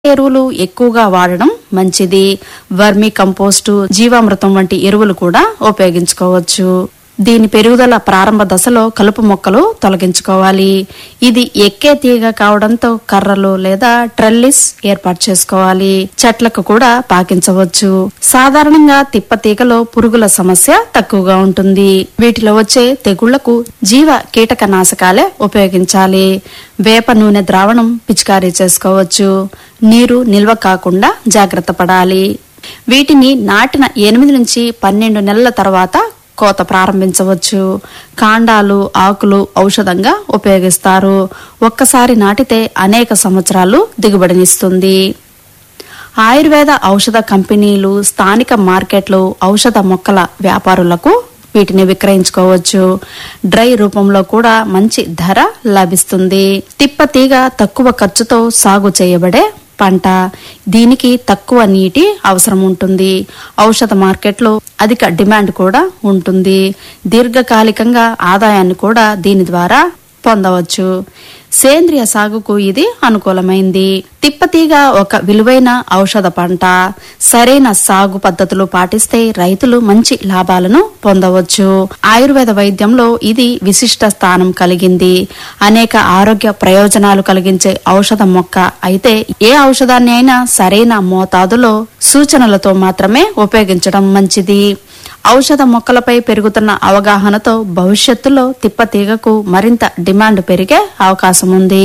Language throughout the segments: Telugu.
ఎరువులు ఎక్కువగా వాడడం మంచిది. వర్మీ కంపోస్టు, జీవామృతం వంటి ఎరువులు కూడా ఉపయోగించుకోవచ్చు. దీని పెరుగుదల ప్రారంభ దశలో కలుపు మొక్కలు తొలగించుకోవాలి. ఇది ఎక్కే తీగ కావడంతో కర్రలు లేదా ట్రెల్లిస్ ఏర్పాటు చేసుకోవాలి. చెట్లకు కూడా పాకించవచ్చు. సాధారణంగా తిప్పతీగలో పురుగుల సమస్య తక్కువగా ఉంటుంది. వీటిలో వచ్చే తెగుళ్లకు జీవ కీటకనాశకాలే ఉపయోగించాలి. వేప నూనె ద్రావణం పిచికారీ చేసుకోవచ్చు. నీరు నిల్వ కాకుండా జాగ్రత్త పడాలి. వీటిని నాటిన 8 నుంచి 12 నెలల తర్వాత కోత ప్రారంభించవచ్చు. కాండాలు, ఆకులు ఔషధంగా ఉపయోగిస్తారు. ఒక్కసారి నాటితే అనేక సంవత్సరాలు దిగుబడినిస్తుంది. ఆయుర్వేద ఔషధ కంపెనీలు, స్థానిక మార్కెట్లు ఔషధ మొక్కల వ్యాపారులకు వీటిని విక్రయించుకోవచ్చు. డ్రై రూపంలో కూడా మంచి ధర లభిస్తుంది. తిప్పతీగ తక్కువ ఖర్చుతో సాగు చేయబడే పంట. దీనికి తక్కువ నీటి అవసరం ఉంటుంది. ఔషధ మార్కెట్లో అధిక డిమాండ్ కూడా ఉంటుంది. దీర్ఘకాలికంగా ఆదాయాన్ని కూడా దీని ద్వారా పొందవచ్చు. సేంద్రియ సాగుకు ఇది అనుకూలమైంది. తిప్పతీగ ఒక విలువైన ఔషధ పంట. సరైన సాగు పద్ధతులు పాటిస్తే రైతులు మంచి లాభాలను పొందవచ్చు. ఆయుర్వేద వైద్యంలో ఇది విశిష్ట స్థానం కలిగింది. అనేక ఆరోగ్య ప్రయోజనాలు కలిగించే ఔషధ మొక్క అయితే ఏ ఔషధాన్ని అయినా సరైన మోతాదులో సూచనలతో మాత్రమే ఉపయోగించడం మంచిది. ఔషధ మొక్కలపై పెరుగుతున్న అవగాహనతో భవిష్యత్తులో తిప్పతీగకు మరింత డిమాండ్ పెరిగే అవకాశం ఉంది.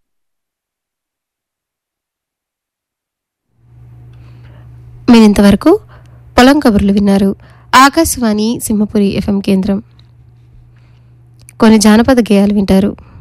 మీరింతవరకు పొలం కబుర్లు విన్నారు. ఆకాశవాణి సింహపురి FM కేంద్రం. కొన్ని జానపద గేయాలు వింటారు.